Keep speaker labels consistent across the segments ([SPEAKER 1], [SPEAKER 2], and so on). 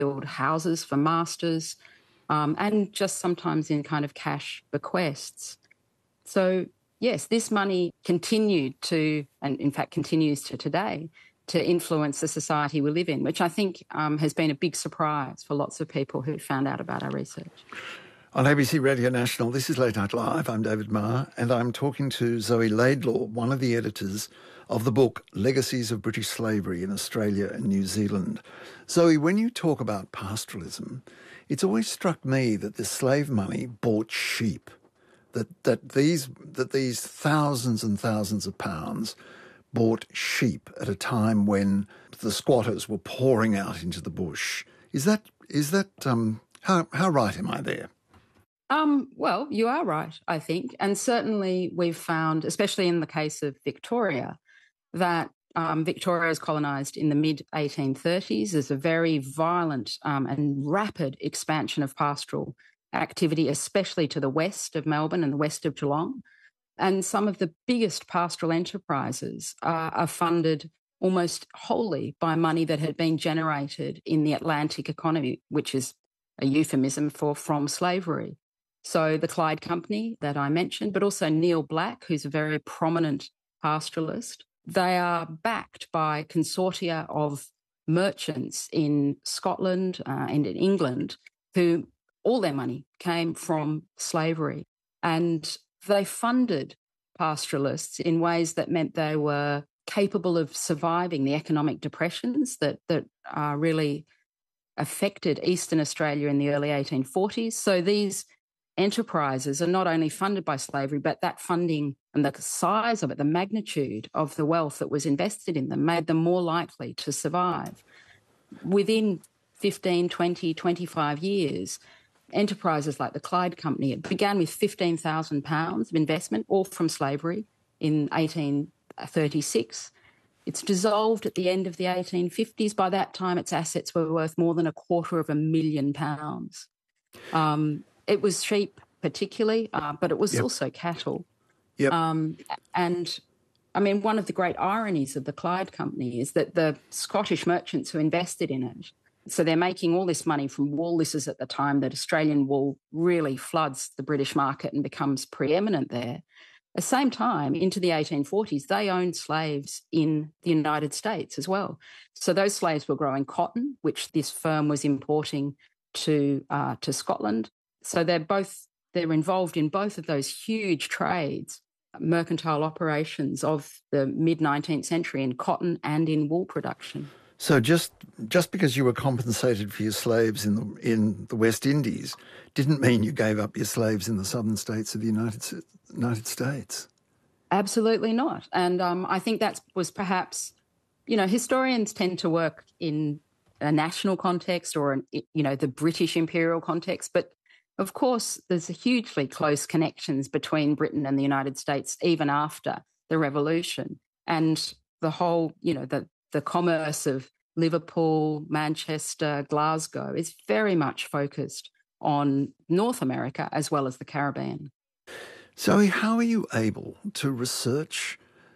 [SPEAKER 1] build houses for masters, and just sometimes in kind of cash bequests. So, yes, this money continued to, and in fact continues to today, to influence the society we live in, which I think has been a big surprise for lots of people who found out about our research.
[SPEAKER 2] On ABC Radio National, this is Late Night Live. I'm David Marr, and I'm talking to Zoe Laidlaw, one of the editors of the book Legacies of British Slavery in Australia and New Zealand. Zoe, when you talk about pastoralism, it's always struck me that the slave money bought sheep, that these thousands and thousands of pounds bought sheep at a time when the squatters were pouring out into the bush. Is that how right am I there?
[SPEAKER 1] Well, you are right, I think. And certainly we've found, especially in the case of Victoria, that Victoria was colonised in the mid-1830s. There's a very violent and rapid expansion of pastoral activity, especially to the west of Melbourne and the west of Geelong. And some of the biggest pastoral enterprises are funded almost wholly by money that had been generated in the Atlantic economy, which is a euphemism for from slavery. So the Clyde Company that I mentioned, but also Neil Black, who's a very prominent pastoralist, they are backed by consortia of merchants in Scotland and in England who all their money came from slavery. And they funded pastoralists in ways that meant they were capable of surviving the economic depressions that really affected Eastern Australia in the early 1840s. So these enterprises are not only funded by slavery, but that funding and the size of it, the magnitude of the wealth that was invested in them made them more likely to survive. Within 15, 20, 25 years, enterprises like the Clyde Company, it began with £15,000 of investment, all from slavery in 1836. It's dissolved at the end of the 1850s. By that time, its assets were worth more than £250,000. It was sheep particularly, but it was also cattle.
[SPEAKER 2] Yep.
[SPEAKER 1] And, I mean, one of the great ironies of the Clyde Company is that the Scottish merchants who invested in it, so they're making all this money from wool. This is at the time that Australian wool really floods the British market and becomes preeminent there. At the same time, into the 1840s, they owned slaves in the United States as well. So those slaves were growing cotton, which this firm was importing to Scotland. So they're involved in both of those huge trades, mercantile operations of the mid-19th century in cotton and in wool production.
[SPEAKER 2] So just because you were compensated for your slaves in the West Indies didn't mean you gave up your slaves in the southern states of the United States.
[SPEAKER 1] Absolutely not. And I think that was perhaps, historians tend to work in a national context or, the British imperial context. But, of course, there's hugely close connections between Britain and the United States even after the Revolution. And the whole, the commerce of Liverpool, Manchester, Glasgow is very much focused on North America as well as the Caribbean.
[SPEAKER 2] Zoe, how are you able to research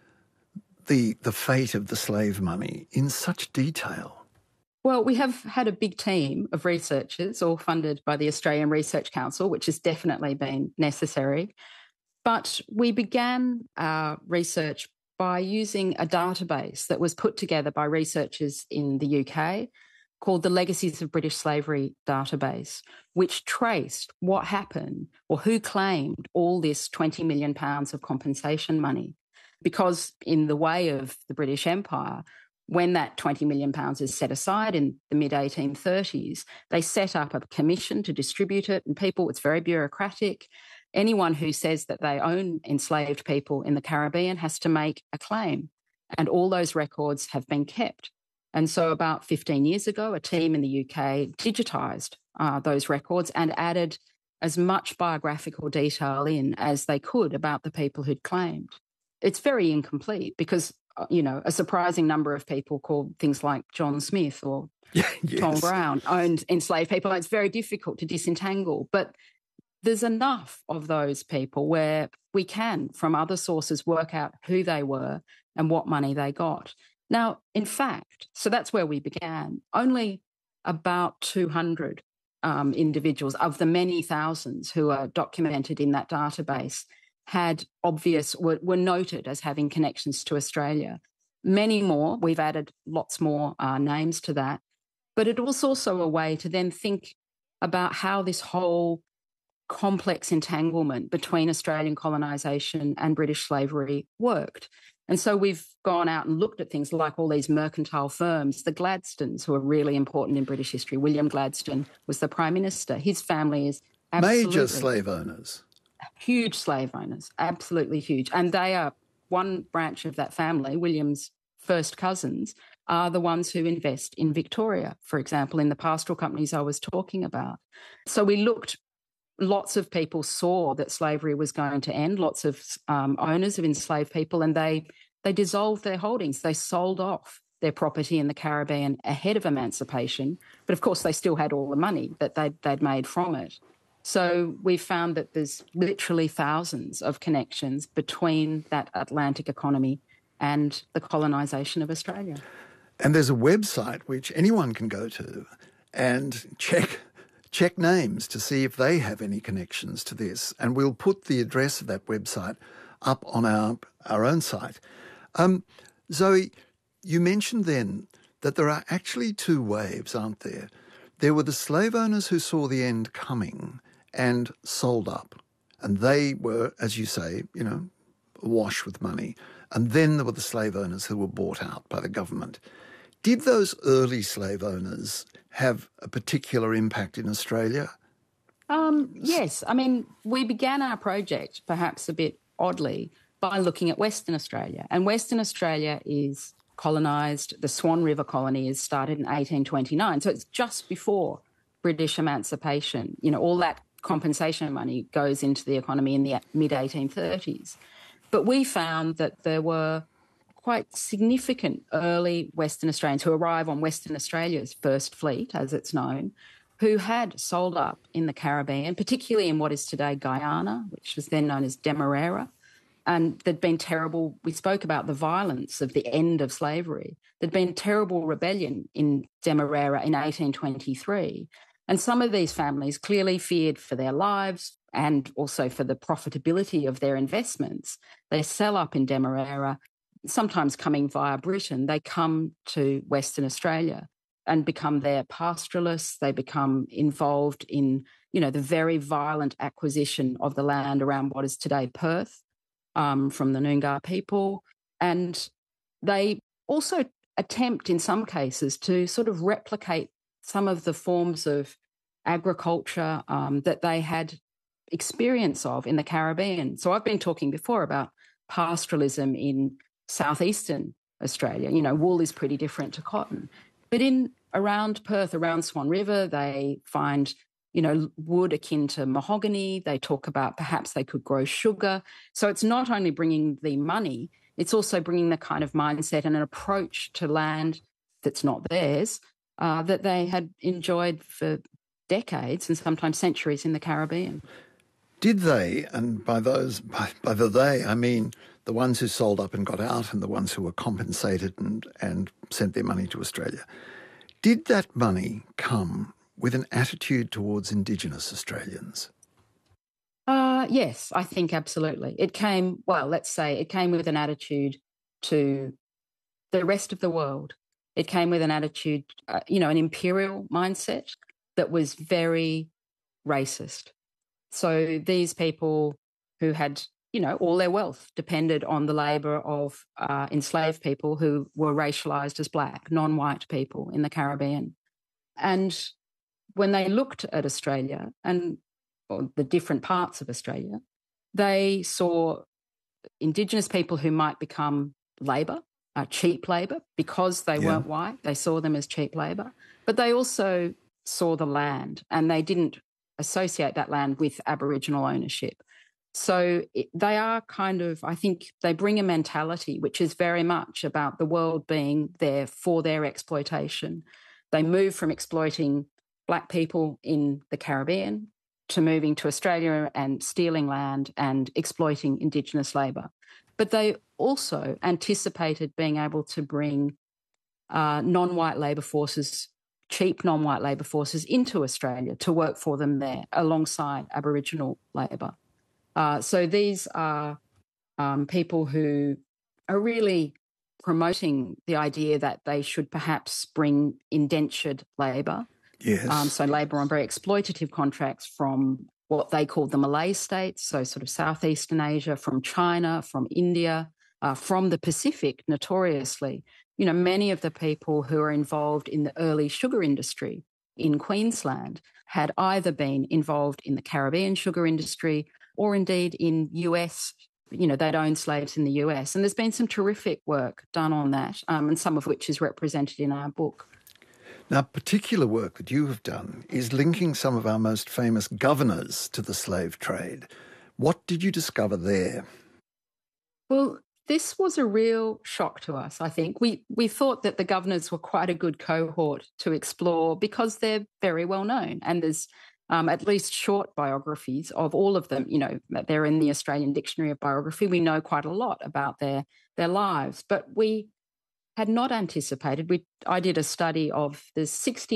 [SPEAKER 2] the fate of the slave money in such detail?
[SPEAKER 1] Well, we have had a big team of researchers, all funded by the Australian Research Council, which has definitely been necessary. But we began our research by using a database that was put together by researchers in the UK called the Legacies of British Slavery database, which traced what happened or who claimed all this £20 million of compensation money. Because in the way of the British Empire, when that £20 million is set aside in the mid-1830s, they set up a commission to distribute it, and it's very bureaucratic. Anyone who says that they own enslaved people in the Caribbean has to make a claim, and all those records have been kept. And so about 15 years ago, a team in the UK digitised those records and added as much biographical detail in as they could about the people who'd claimed. It's very incomplete because, a surprising number of people called things like John Smith or Tom Brown owned enslaved people. It's very difficult to disentangle, but there's enough of those people where we can, from other sources, work out who they were and what money they got. Now, in fact, so that's where we began. Only about 200 individuals of the many thousands who are documented in that database were noted as having connections to Australia. Many more, we've added lots more names to that. But it was also a way to then think about how this whole complex entanglement between Australian colonisation and British slavery worked. And so we've gone out and looked at things like all these mercantile firms, the Gladstones, who are really important in British history. William Gladstone was the Prime Minister. His family is absolutely...
[SPEAKER 2] Major slave owners.
[SPEAKER 1] Huge slave owners, absolutely huge. And they are one branch of that family, William's first cousins, are the ones who invest in Victoria, for example, in the pastoral companies I was talking about. So we looked, lots of people saw that slavery was going to end, lots of owners of enslaved people, and they dissolved their holdings. They sold off their property in the Caribbean ahead of emancipation, but of course they still had all the money that they'd made from it. So we found that there's literally thousands of connections between that Atlantic economy and the colonisation of Australia.
[SPEAKER 2] And there's a website which anyone can go to and check names to see if they have any connections to this. And we'll put the address of that website up on our own site. Zoe, you mentioned then that there are actually two waves, aren't there? There were the slave owners who saw the end coming and sold up. And they were, as you say, awash with money. And then there were the slave owners who were bought out by the government. Did those early slave owners have a particular impact in Australia?
[SPEAKER 1] Yes. I mean, we began our project, perhaps a bit oddly, by looking at Western Australia. And Western Australia is colonised. The Swan River colony is started in 1829. So it's just before British emancipation. All that compensation money goes into the economy in the mid-1830s. But we found that there were quite significant early Western Australians who arrive on Western Australia's first fleet, as it's known, who had sold up in the Caribbean, particularly in what is today Guyana, which was then known as Demerara. And there'd been terrible, we spoke about the violence of the end of slavery. There'd been terrible rebellion in Demerara in 1823. And some of these families clearly feared for their lives and also for the profitability of their investments. They sell up in Demerara, sometimes coming via Britain. They come to Western Australia and become their pastoralists. They become involved in, the very violent acquisition of the land around what is today Perth from the Noongar people. And they also attempt in some cases to sort of replicate some of the forms of agriculture that they had experience of in the Caribbean. So I've been talking before about pastoralism in southeastern Australia. Wool is pretty different to cotton. But around Perth, around Swan River, they find, wood akin to mahogany. They talk about perhaps they could grow sugar. So it's not only bringing the money, it's also bringing the kind of mindset and an approach to land that's not theirs, that they had enjoyed for decades and sometimes centuries in the Caribbean.
[SPEAKER 2] Did they, and by the they, I mean the ones who sold up and got out and the ones who were compensated and sent their money to Australia, did that money come with an attitude towards Indigenous Australians?
[SPEAKER 1] Yes, I think absolutely. It came with an attitude to the rest of the world. It came with an attitude, an imperial mindset that was very racist. So these people who had, all their wealth depended on the labour of enslaved people who were racialised as black, non-white people in the Caribbean. And when they looked at Australia or the different parts of Australia, they saw Indigenous people who might become labour, cheap labour, because they weren't white. They saw them as cheap labour. But they also saw the land, and they didn't associate that land with Aboriginal ownership. So they are I think they bring a mentality which is very much about the world being there for their exploitation. They move from exploiting black people in the Caribbean to moving to Australia and stealing land and exploiting Indigenous labour. But they also anticipated being able to bring non-white labour forces cheap non-white labour forces into Australia to work for them there alongside Aboriginal labour. So these are people who are really promoting the idea that they should perhaps bring indentured labour.
[SPEAKER 2] Yes.
[SPEAKER 1] So labour on very exploitative contracts from what they called the Malay states, so sort of Southeastern Asia, from China, from India, from the Pacific, notoriously. You know, many of the people who are involved in the early sugar industry in Queensland had either been involved in the Caribbean sugar industry or indeed in US. You know, they'd owned slaves in the US. And there's been some terrific work done on that, and some of which is represented in our book.
[SPEAKER 2] Now, particular work that you have done is linking some of our most famous governors to the slave trade. What did you discover there?
[SPEAKER 1] Well, this was a real shock to us, I think. We thought that the governors were quite a good cohort to explore because they're very well known, and there's at least short biographies of all of them. You know, they're in the Australian Dictionary of Biography. We know quite a lot about their lives, but we had not anticipated. I did a study of the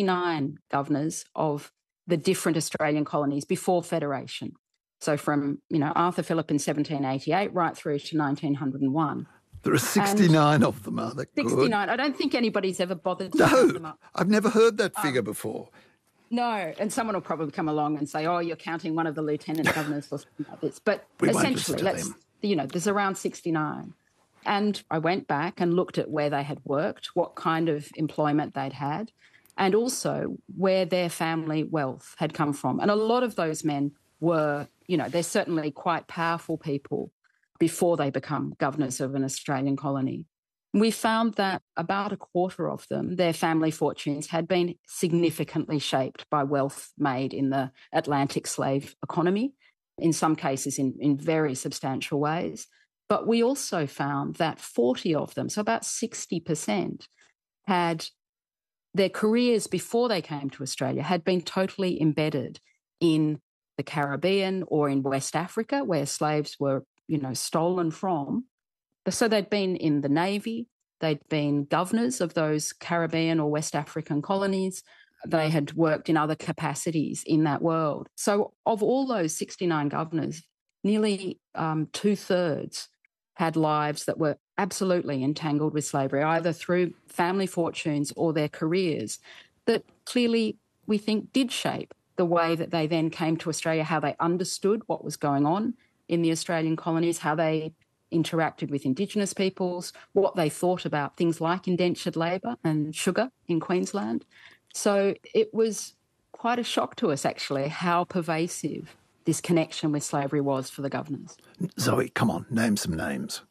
[SPEAKER 1] 69 governors of the different Australian colonies before Federation. So from, you know, Arthur Phillip in 1788 right through to 1901.
[SPEAKER 2] There are 69 of them, are there?
[SPEAKER 1] 69.
[SPEAKER 2] Good.
[SPEAKER 1] I don't think anybody's ever bothered to count them up.
[SPEAKER 2] I've never heard that figure before.
[SPEAKER 1] No, and someone will probably come along and say, oh, you're counting one of the lieutenant governors or something like this. But essentially, there's around 69. And I went back and looked at where they had worked, what kind of employment they'd had, and also where their family wealth had come from. And a lot of those men were, you know, they're certainly quite powerful people before they become governors of an Australian colony. We found that about a quarter of them, their family fortunes had been significantly shaped by wealth made in the Atlantic slave economy, in some cases in very substantial ways. But we also found that 40 of them, so about 60%, had their careers before they came to Australia had been totally embedded in the Caribbean or in West Africa, where slaves were, you know, stolen from. So they'd been in the Navy, they'd been governors of those Caribbean or West African colonies, they had worked in other capacities in that world. So of all those 69 governors, nearly two-thirds had lives that were absolutely entangled with slavery, either through family fortunes or their careers, that clearly we think did shape the way that they then came to Australia, how they understood what was going on in the Australian colonies, how they interacted with Indigenous peoples, what they thought about things like indentured labour and sugar in Queensland. So it was quite a shock to us, actually, how pervasive this connection with slavery was for the governors.
[SPEAKER 2] Zoe, come on, name some names.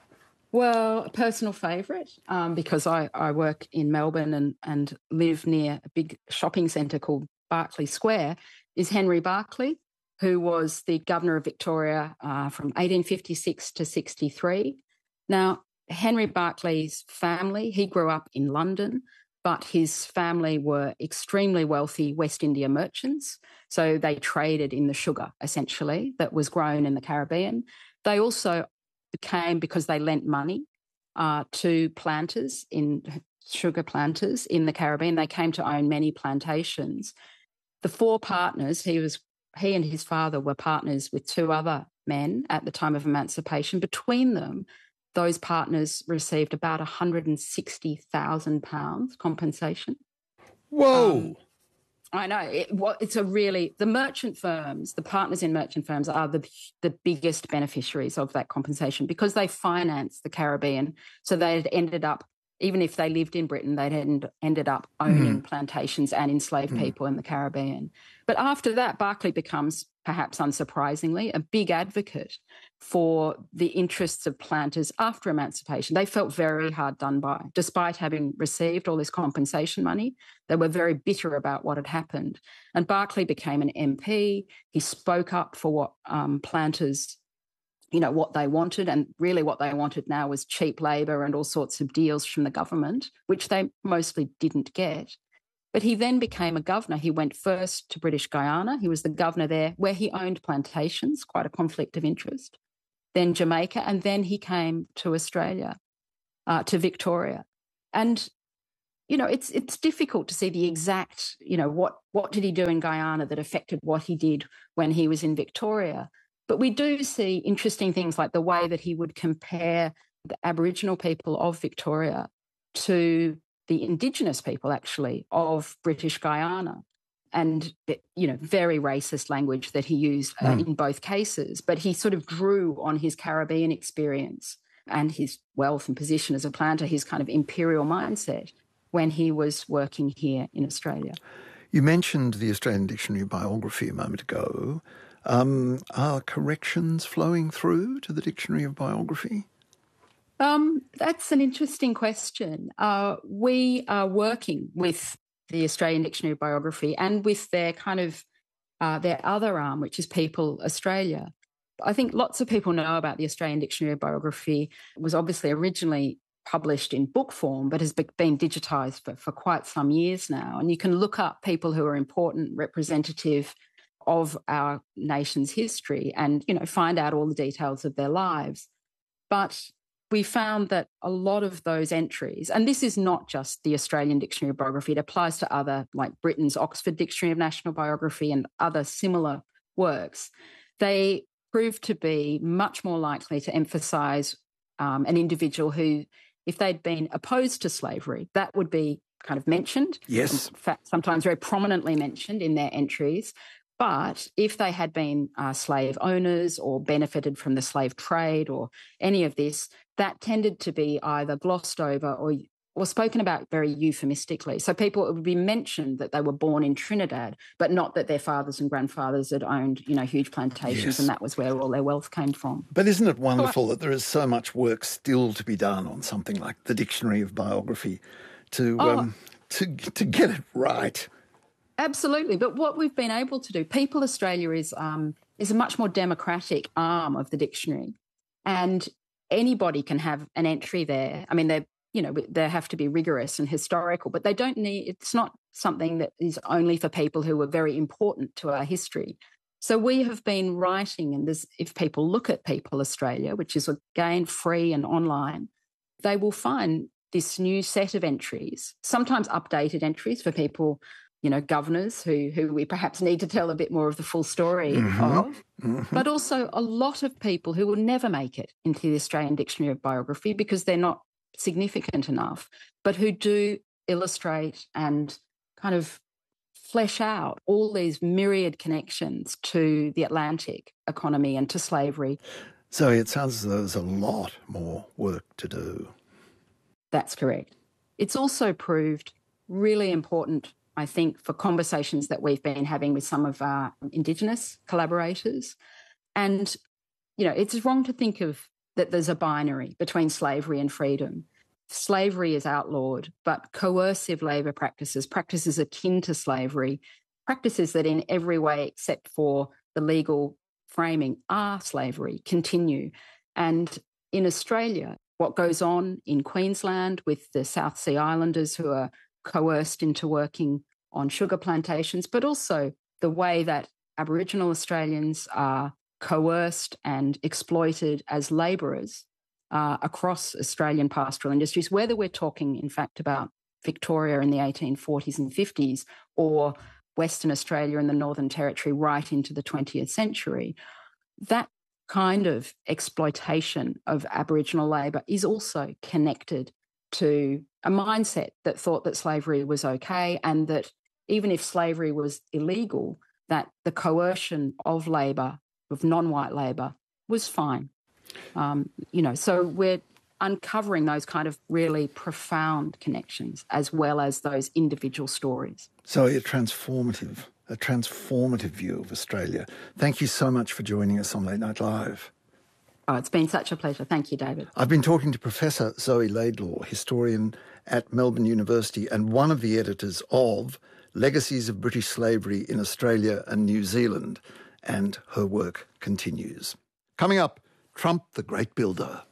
[SPEAKER 1] Well, a personal favourite, because I work in Melbourne and live near a big shopping centre called Berkeley Square, is Henry Berkeley, who was the governor of Victoria from 1856 to 63. Now, Henry Berkeley's family, he grew up in London, but his family were extremely wealthy West India merchants. So they traded in the sugar, essentially, that was grown in the Caribbean. They also became, because they lent money to planters, sugar planters in the Caribbean, they came to own many plantations. The four partners, he and his father were partners with two other men at the time of emancipation. Between them, those partners received about £160,000 compensation.
[SPEAKER 2] Whoa!
[SPEAKER 1] I know. The merchant firms, the partners in merchant firms are the biggest beneficiaries of that compensation because they financed the Caribbean. So they had ended up, even if they lived in Britain, they'd ended up owning plantations and enslaved people in the Caribbean. But after that, Berkeley becomes, perhaps unsurprisingly, a big advocate for the interests of planters after emancipation. They felt very hard done by. Despite having received all this compensation money, they were very bitter about what had happened. And Berkeley became an MP. He spoke up for what planters, you know, what they wanted, and really what they wanted now was cheap labour and all sorts of deals from the government, which they mostly didn't get. But he then became a governor. He went first to British Guiana. He was the governor there where he owned plantations, quite a conflict of interest. Then Jamaica, and then he came to Australia, to Victoria. And it's difficult to see the exact, what did he do in Guyana that affected what he did when he was in Victoria. But we do see interesting things like the way that he would compare the Aboriginal people of Victoria to the Indigenous people, actually, of British Guyana. And, very racist language that he used in both cases. But he sort of drew on his Caribbean experience and his wealth and position as a planter, his kind of imperial mindset when he was working here in Australia.
[SPEAKER 2] You mentioned the Australian Dictionary of Biography a moment ago. Are corrections flowing through to the Dictionary of Biography?
[SPEAKER 1] That's an interesting question. We are working with the Australian Dictionary of Biography and with their kind of their other arm, which is People Australia. I think lots of people know about the Australian Dictionary of Biography. It was obviously originally published in book form, but has been digitised for quite some years now. And you can look up people who are important, representative of our nation's history and, find out all the details of their lives. But we found that a lot of those entries, and this is not just the Australian Dictionary of Biography, it applies to other, like Britain's Oxford Dictionary of National Biography and other similar works, they proved to be much more likely to emphasise an individual who, if they'd been opposed to slavery, that would be kind of mentioned.
[SPEAKER 2] Yes.
[SPEAKER 1] In fact, sometimes very prominently mentioned in their entries. But if they had been slave owners or benefited from the slave trade or any of this, that tended to be either glossed over or spoken about very euphemistically. So it would be mentioned that they were born in Trinidad, but not that their fathers and grandfathers had owned, huge plantations,
[SPEAKER 2] yes.
[SPEAKER 1] and that was where all their wealth came from.
[SPEAKER 2] But isn't it wonderful that there is so much work still to be done on something like the Dictionary of Biography to get it right?
[SPEAKER 1] Absolutely. But what we've been able to do, People Australia is a much more democratic arm of the dictionary, and anybody can have an entry there. I mean, they have to be rigorous and historical, but it's not something that is only for people who are very important to our history. So we have been writing, and if people look at People Australia, which is again free and online, they will find this new set of entries, sometimes updated entries for people, governors who we perhaps need to tell a bit more of the full story of, but also a lot of people who will never make it into the Australian Dictionary of Biography because they're not significant enough, but who do illustrate and kind of flesh out all these myriad connections to the Atlantic economy and to slavery.
[SPEAKER 2] So it sounds as though there's a lot more work to do.
[SPEAKER 1] That's correct. It's also proved really important, I think, for conversations that we've been having with some of our Indigenous collaborators. And, it's wrong to think of that there's a binary between slavery and freedom. Slavery is outlawed, but coercive labour practices akin to slavery, practices that in every way except for the legal framing are slavery, continue. And in Australia, what goes on in Queensland with the South Sea Islanders who are coerced into working on sugar plantations, but also the way that Aboriginal Australians are coerced and exploited as labourers across Australian pastoral industries, whether we're talking, in fact, about Victoria in the 1840s and 50s or Western Australia and the Northern Territory right into the 20th century. That kind of exploitation of Aboriginal labour is also connected to a mindset that thought that slavery was okay, and that even if slavery was illegal, that the coercion of labour, of non-white labour, was fine. So we're uncovering those kind of really profound connections as well as those individual stories.
[SPEAKER 2] So a transformative view of Australia. Thank you so much for joining us on Late Night Live.
[SPEAKER 1] Oh, it's been such a pleasure. Thank you, David.
[SPEAKER 2] I've been talking to Professor Zoe Laidlaw, historian at Melbourne University and one of the editors of Legacies of British Slavery in Australia and New Zealand, and her work continues. Coming up, Trump the Great Builder.